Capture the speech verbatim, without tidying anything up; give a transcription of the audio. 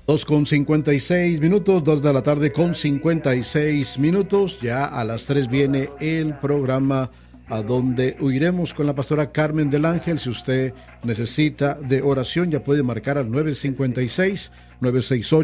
Dos con cincuenta y seis minutos, dos de la tarde con cincuenta y seis minutos. Ya a las tres viene el programa a donde huiremos con la pastora Carmen del Ángel. Si usted necesita de oración, ya puede marcar al nueve cinco seis, nueve seis ocho